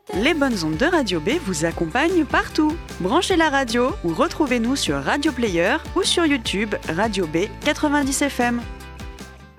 Les bonnes ondes de Radio B vous accompagnent partout. Branchez la radio ou retrouvez-nous sur Radio Player ou sur YouTube Radio B 90 FM.